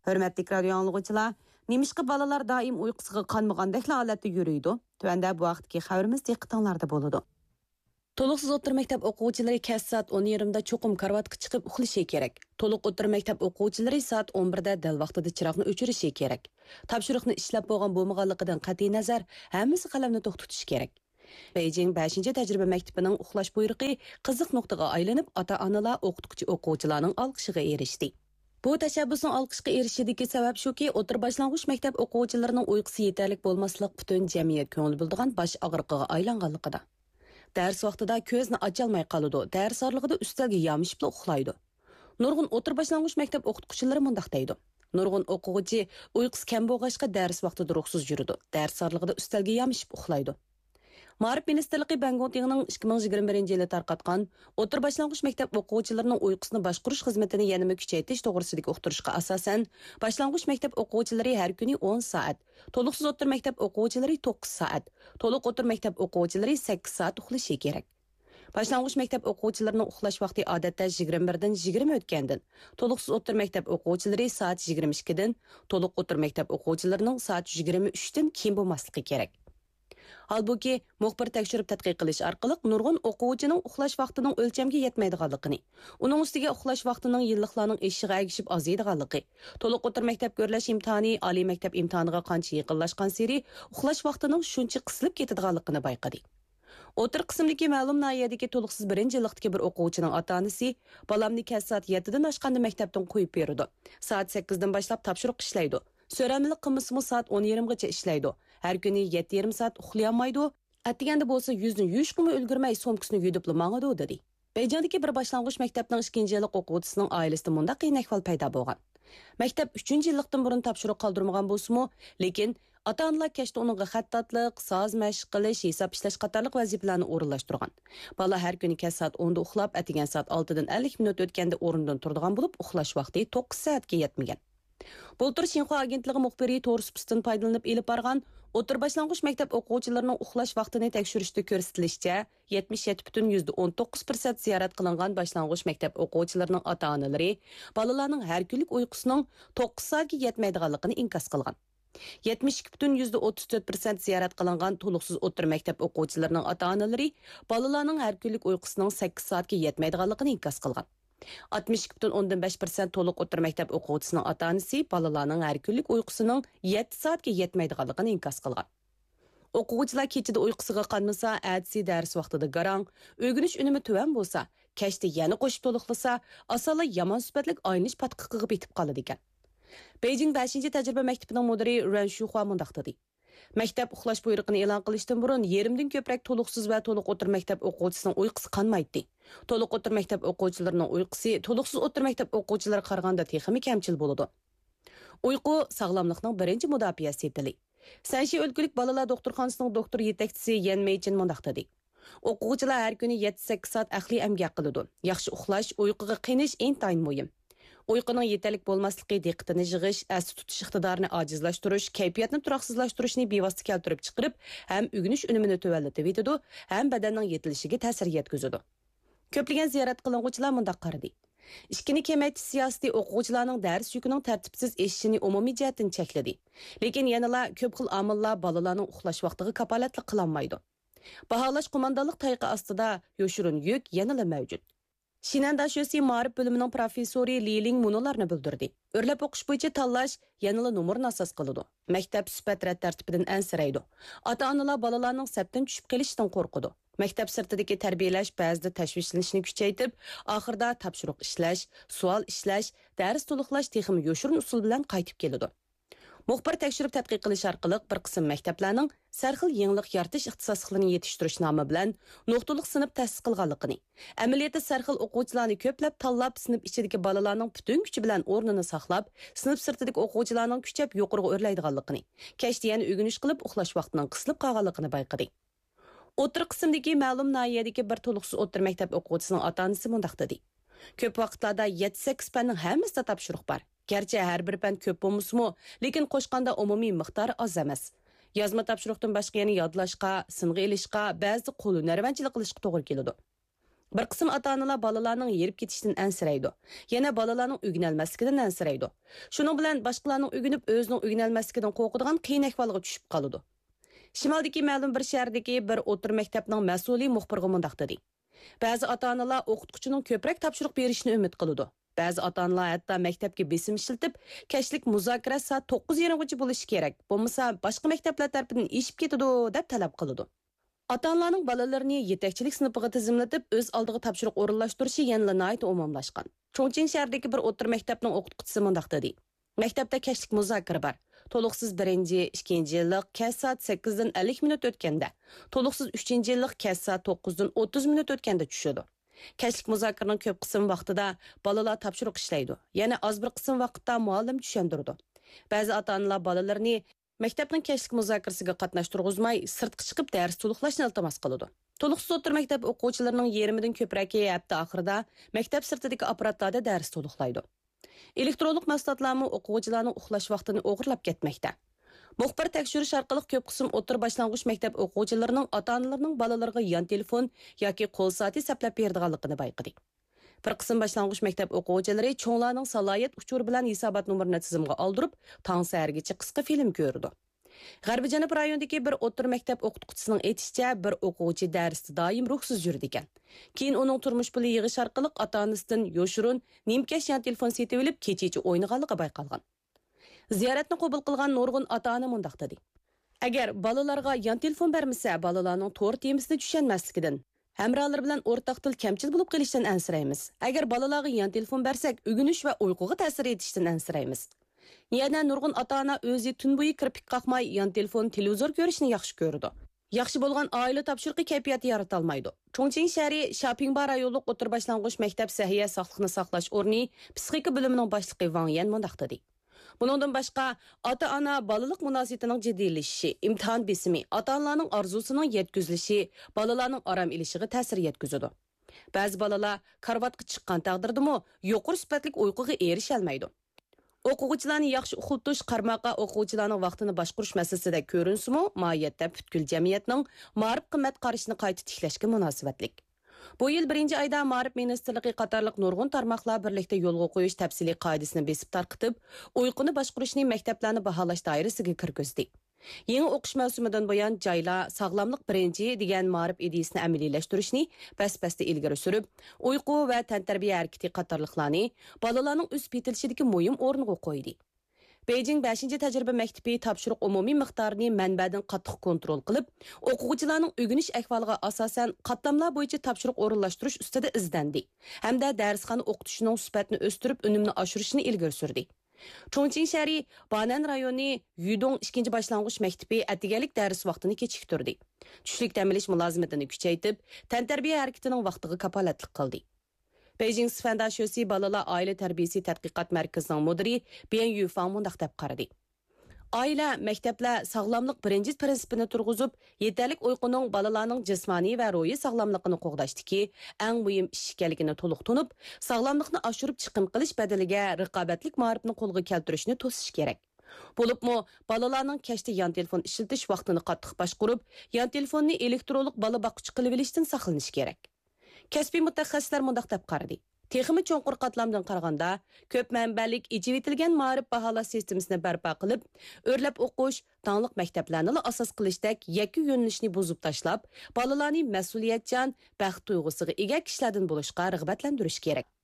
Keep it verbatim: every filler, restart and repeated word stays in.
Hörmetlik radio anlıqçılar, nemişki balalar daim uyqusiga qanmagandek holatda yürüydi. Tövəndə bu vaqtki xəbərimiz diqqətinizdə boludu. Toluqsiz o'rta maktab o'quvchilari kech soat o'n yarimda cho'qim karvatga chiqib uxlashi kerak. To'liq o'rta maktab o'quvchilari soat o'n birda dal vaqtida chiroqni o'chirishi kerak. Topshiriqni ishlab bo'lgan bo'lmaganligidan qat'iy nazar, hammasi qalamni to'xtatish kerak. Beijing beshinchi tajriba maktabining uxlash buyruqi qiziq nuqtaga aylanib, ota-onalar o'qituvchi o'quvchilarning olqishiga erishdi. Bu tashabbusning olqishga erishishidagi sabab shuki, o'tir boshlang'ich maktab o'quvchilarining uyqusi yetarli bo'lmasligi butun jamiyat ko'ngil bildigan bosh og'riqiga aylanganligida. Ders vaqtida ko'zni ocholmay qoladi, ders orlig'ida ustalga yamishib uxlaydi. Nurg'un o'tir boshlang'ich maktab o'qituvchilari mundaq deydi. Nurg'un o'quvchi uyqusi kam bo'lg'achqa ders vaqtida ruxsiz yuradi, ders orlig'ida ustalga yamishib uxlaydi. Ma'rif Ministerligi Bangkokning ikki ming yigirma birinchi yili tarqatgan o'tir boshlang'ich maktab o'quvchilarining uyqusini boshqarish xizmatini yanada kuchaytirish to'g'risidagi uqtirishga asosan, boshlang'ich maktab o'quvchilari har kuni o'n soat, to'liqsiz o'tir maktab o'quvchilari to'qqiz soat, to'liq o'tir maktab o'quvchilari sakkiz soat uxlashi kerak. Boshlang'ich maktab o'quvchilarining uxlash vaqti odatda yigirma birdan yigirma o'tgandan, to'liqsiz o'tir maktab o'quvchilari soat yigirma ikkidan, to'liq o'tir maktab o'quvchilarining soat yigirma uchdan keyin bo'lmasligi kerak. Halbuki, muxbir tekshirib tadqiq qilish orqali nurg'un o'quvchining uxlash vaqtining o'lchamga yetmaydiganligini, uning ustiga uxlash vaqtining yilliklarning eshiga agishib ozaydiganligi, to'liq o'tir maktab ko'rlash imtihoni oliy maktab imtihoniga qancha yaqinlashgan sari uxlash vaqtining shuncha qisilib ketadiganligini bayqadi. O'tir qismdagi ma'lum nahiyadagi to'liqsiz birinchi yillikdagi bir o'quvchining ota-onasi balamni kech soat yettidan oshganda maktabdan qo'yib berdi. Soat sakkizdan boshlab topshiriq ishlaydi. So'ramlik qilmisimi soat o'n yarimgacha ishlaydi. Har kuni yetti yarim soat uxlayolmaydi. Atiganda bo'lsa yuzni yuvishga ulgurmay somkasini yudib mangadi dedi. Beijingdagi bir boshlang'ich maktabning ikkinchi yillik o'quvchisining oilasida mundaq qiyin ahvol paydo bo'lgan. Maktab uchinchi yillikdan burun topshiriq qoldirmagan bo'lsa-mu, lekin ota-onalar kechda uningga xattatlik, so'z mashq qilish, hisob ishlash qatorliq vazifalarni o'rinlashtirgan. Bola har kuni kech soat o'nda uxlab, atigan soat oltidan ellik minut o'tganda o'rnidan turadigan bo'lib, uxlash vaqti to'qqiz soatga yetmagan. Bultur Xinhua agentligi muxbiri to'g'ri supisdan foydalanib elib borgan o'tir boshlang'ich maktab o'quvchilarining uxlash vaqtini tekshirishda ko'rsatilishicha, yetmish yetti butun o'n to'qqiz foiz ziyorat qilingan boshlang'ich maktab o'quvchilarining ota-onalari bolalarning har kunlik uyqusining to'qqiz soatga yetmaydiganligini inkos qilgan. yetmish ikki butun o'ttiz to'rt foiz ziyorat qilingan to'liqsiz o'tir maktab o'quvchilarining ota-onalari bolalarning har kunlik uyqusining sakkiz soatga yetmaydiganligini inkos qilgan. oltmish ikki butun o'ndan besh foiz to'liq o'tir maktab o'quvchisining ota-onasi bolalarning har kunlik uyqusining yetti soatga yetmaydiganligini inkos qilgan. O'quvchilar kechida uyqusiga qolmasa, atsi dars vaqtida garang, o'rganish unumi tuvan bo'lsa, kechda yana qo'shib to'liqlasa, asala yomon sifatlik oynish patqiqiga bitib qoladi ekan. Beijing beshinchi tajriba maktabining mudiri Ren Shuhua mundaq dedi. Maktab uxlash buyrug'ini e'lon qilishdan burun yarimdan ko'proq to'liqsiz va to'liq o'tir maktab o'quvchisining uyqusi qanmaydi. To'liq o'tir maktab o'quvchilarining uyqusi to'liqsiz o'tir maktab o'quvchilari qaraganda texmi kamchil bo'ladi. Uyqu sog'lomlikning birinchi mudofaasi etili. Sanshi o'lkalik bolalar doktorxonasining doktor yetakchisi Yan Meichin mundaq dedi. O'quvchilar har kuni yetti sakkiz soat aqliy emgak qiladi. Yaxshi uxlash, uyquga qinish intayin muhim. Uyquning yetarli bo'lmasligi diqqatni yig'ish, asli tutish iqtidorini ojizlashtirish, kayfiyatni turaqsizlashtirishni bevosita keltirib chiqarib, ham o'rganish unumini tuvallatib etadi, ham badanning yetilishiga ta'sir yetkazadi. Ko'plagan ziyorat qilinguvchilar mundaq qaradi. Ishkini kamaytirish siyosati o'quvchilarning dars yukining tartibsiz eshishini umumiy jihatdan chekladi. Lekin yanala ko'p xil omillar bolalarning uxlash vaqtiga kapolatlik qilolmaydi. Baholash qo'mondonlik tayqi ostida yoshirin yuk yanala mavjud. Shinanda Shosi Ma'rif bölümünün professori Li Ling munolarni bildirdi. O'rlab o'qish bo'yicha tanlash yanala nomerni asos qiladi. Maktab sifat rad tartibidan ansiraydi. Ota-onalar bolalarning sapdan tushib kelishidan qo'rqadi. Maktab sirtidagi tarbiyalash ba'zida tashvishlanishni kuchaytirib, oxirida topshiriq ishlash, savol ishlash, dars to'liqlash texmi yoshirin usul bilan qaytib keladi. Muxbir tekshirib tadqiq qilish orqali bir qism maktablarning sarxil yangilik yaratish ixtisosliklarini yetishtirish nomi bilan nuqtaliq sinf ta'sis qilganligini, amaliyotda sarxil o'quvchilarni ko'plab tanlab sinf ichidagi bolalarning butun kuchi bilan o'rnini saqlab, sinf sirtidagi o'quvchilarning kuchab yuqoriga o'rlaydiganligini, kechda yana o'rganish qilib uxlash vaqtining qisilib qolganligini bayqadi. O'tir qismdagi ma'lum nahiyadagi bir to'liqsiz o'tir maktab o'quvchisining ota-onasi mundaq dedi. Ko'p vaqtlarda yetti sakkiz fanning hammasida topshiriq bor. Gerçi her bir pen köp bo'lmasmi, lekin qo'shganda umumiy miqdor oz emas. Yozma topshiriqdan boshqa yana yodlashga, sing'i ilishga, ba'zi qo'l hunarvanchilik qilishga to'g'ri keladi. Bir qism ota-onalar balalarning yerib ketishidan ansiraydi. Yana balalarning o'rganolmasligidan ansiraydi. Shuning bilan boshqalarning o'rganib, o'zining o'rganolmasligidan qo'rqadigan qiyin ahvolga tushib qoladi. Shimoldagi ma'lum bir shahardagi bir o'tir maktabning mas'uli muxbirga mundaq dedi. Ba'zi ota-onalar o'qituvchining ko'proq topshiriq berishini umid qiladi. Ba'zi ota-onalar hatto maktabga besim ishlatib, kashlik muzokara soat to'qqiz yarim gacha bo'lishi kerak. Bo'lmasa boshqa maktablar tarafidan eshib ketadi deb talab qiladi. Ota-onalarning balalarini yetakchilik sinfiga tizimlatib, o'z oldiga topshiriq o'rinlashtirishi yanada nihoyat umumlashgan. Chongqing shahridagi bir o'tir maktabning o'qituvchisi mundaq dedi. Maktabda kashlik muzokara bor. To'liqsiz birinchi, ikkinchi yillik kash soat sakkiz dan ellik minut o'tganda, to'liqsiz uchinchi yillik kash soat to'qqiz dan o'ttiz minut o'tganda tushadi. Kashlik muzokaraning ko'p qism vaqtida balalar topshiriq ishlaydi. Yana az bir qism vaqtda muallim tushundirdi. Ba'zi ota-onalar balalarini maktabning kashlik muzokarasiga qatnashtirg'izmay, sirtqa chiqib dars to'liqlashni iltimos qiladi. To'liqsiz o'tir maktab o'quvchilarining yarmidan ko'proq hafta oxirida maktab sirtidagi apparatlarda dars to'liqlaydi. Elektronlik mahsulotlarmi o'quvchilarning uxlash vaqtini o'g'irlab ketmoqda. Muxbir tekshirish orqali ko'p qism o'tir boshlang'ich maktab o'quvchilarining ota-onalarining bolalarga yon telefon yoki qo'l soati saplab berdiganligini bayqadi. Bir qism boshlang'ich maktab o'quvchilari cho'nglarning salohiyat uchuri bilan hisobot nomerini tizimga oldirib, tong sahargacha qisqa film ko'rdi. G'arbiy Janub rayonidagi bir o'tir maktab o'qituvchisining aytishicha, bir o'quvchi darsda doim ruhsiz yurdi ekan. Keyin uning turmush puli yig'ish orqali ota-onasidan yoshurun nimkash yon telefon setib olib, kechichi o'ynaganligi bayqalgan. Ziyoratni qabul qilgan nurg'un ota-ona mundaq dedi. Agar bolalarga yon telefon bermasa, bolalarning to'g'ri temisini tushunmasligidan, hamrohlar bilan o'rtaq til kamchil bo'lib qolishdan ansiraymiz. Agar bolalarga yon telefon bersak, o'rganish va uyquga ta'sir etishdan ansiraymiz. Yana nurg'un ota-ona o'zi tun bo'yi kirpik qaqmay yon telefon, televizor ko'rishni yaxshi ko'rdi. Yaxshi bo'lgan oila topshiriqi kayfiyati yarata olmaydi. Chongqing shahri Shapingba rayonlik o'tir boshlang'ich maktab sahiya sog'liqni saqlash o'rni psixika bo'limining boshlig'i Wang Yan mundaq dedi. Buningdan boshqa ota-ona balalik munosabatining jiddiylashishi, imtihon besimi, ota-onalarning orzusining yetkazilishi bolalarning orom ilishiga ta'sir yetkazadi. Ba'zi bolalar karvatga chiqqan taqdirdami yuqori sifatli uyquga erisha olmaydi. O'quvchilarni yaxshi uxlatish qarmoqqa o'quvchilarning vaqtini boshqarish masalasida ko'rinsimi, mohiyatda butkul jamiyatning ma'rif qimmat qarashini qayta tiklashga munosabatlik. Bu yil birinchi oyda Ma'rif ministrligi qatorliq nurg'un tarmoqlar birlikda yo'lga qo'yish tafsiliy qoidasini besib tarqitib, uyquni boshqarishni maktablarni baholash doirasiga kirgizdi. Yangi o'qish mavsumidan buyon joylar sog'lomlik birinchi degan Ma'rif ideyasini amaliylashtirishni bas-basda ilgari surib, uyqu va tantarbiya harakati qatorliqlarni bolalarning o'z betilishidagi muhim o'rniga qo'ydi. Beijing beshinchi tajriba maktabi topshiriq umumiy miqdorini manbadan qattiq kontrol qilib, o'quvchilarning o'rganish ahvoliga asosan qatlamlar bo'yicha topshiriq o'rinlashtirish ustida izlandi hamda darsxona o'qitishining sifatini o'stirib, unumni oshirishni ilgari surdi. Chongqing shahri Banan rayoni Yudong ikkinchi boshlang'ich maktabi atigalik dars vaqtini kechiktirdi. Tushlik dam olish mulozimatini kuchaytirib, tantarbiya harakatining vaqtiga kapolatlik qildi. Beijing Sifanda Shosi balalar oila tarbiyasi tadqiqot markazining mudiri Bian Yufang mundaq deb qaradi. Oila, maktablar sog'lomlik birinchi prinsipini turg'izib, yetarlik uyquning balalarning jismoniy va ruhiy sog'lomligini qo'g'dashdiki, eng muhim ish ekanligini to'liq tunib, sog'lomlikni oshirib chiqim qilish badaliga raqobatlik ma'rifni qo'lga keltirishni to'sish kerak. Bo'libmi, balalarning kashda yon telefon ishlatish vaqtini qattiq boshqarib, yon telefonni elektronlik bola boquvchi qilib olishdan saqlanish kerak. Kasbiy mutaxassislar mundaq deb qaradi. Texmi cho'nqur qatlamdan qaraganda, ko'p manbalik ijivitilgan ma'rif baholash sistemasini barpo qilib, o'rlab o'qish, tanliq maktablarni asos qilishdek yakki yo'nalishni buzib tashlab, bolalarni mas'uliyatchan, baxt tuyg'usiga ega kishilardan bo'lishga rag'batlantirish kerak.